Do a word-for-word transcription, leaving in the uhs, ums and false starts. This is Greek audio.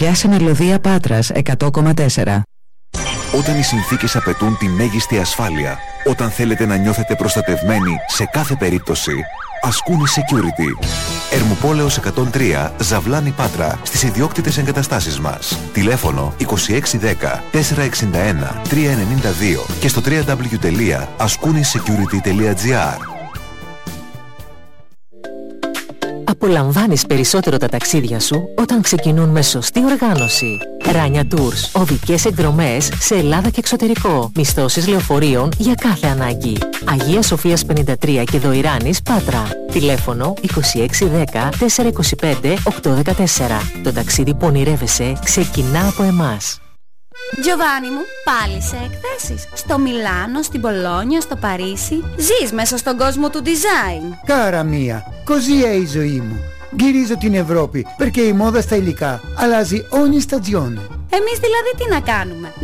Πιάσε μελωδία Πάτρας εκατό κόμμα τέσσερα. Όταν οι συνθήκες απαιτούν τη μέγιστη ασφάλεια, όταν θέλετε να νιώθετε προστατευμένοι σε κάθε περίπτωση, Ασκούνη Security. Ερμουπόλεως εκατόν τρία, Ζαβλάνη Πάτρα, στις ιδιόκτητες εγκαταστάσεις μας. Τηλέφωνο είκοσι έξι δέκα τετρακόσια εξήντα ένα τριακόσια ενενήντα δύο και στο double-u double-u double-u τελεία askouni-security τελεία gr. Απολαμβάνεις περισσότερο τα ταξίδια σου όταν ξεκινούν με σωστή οργάνωση. Ράνια Tours. Οδικές εκδρομές σε Ελλάδα και εξωτερικό. Μισθώσεις λεωφορείων για κάθε ανάγκη. Αγία Σοφίας πενήντα τρία και Δοϊράνης Πάτρα. Τηλέφωνο είκοσι έξι δέκα τετρακόσια είκοσι πέντε οκτακόσια δεκατέσσερα. Το ταξίδι που ονειρεύεσαι ξεκινά από εμάς. Τζοβάνι μου, πάλι σε εκθέσεις. Στο Μιλάνο, στην Πολόνια, στο Παρίσι. Ζεις μέσα στον κόσμο του design. Cara mia, così è η ζωή μου. Γυρίζω την Ευρώπη, perché η μόδα στα υλικά αλλάζει ogni stagione. Εμείς δηλαδή τι να κάνουμε?